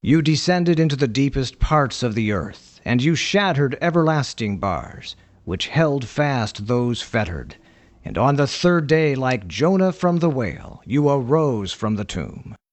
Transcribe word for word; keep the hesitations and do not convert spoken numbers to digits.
You descended into the deepest parts of the earth, and you shattered everlasting bars, which held fast those fettered. And on the third day, like Jonah from the whale, you arose from the tomb.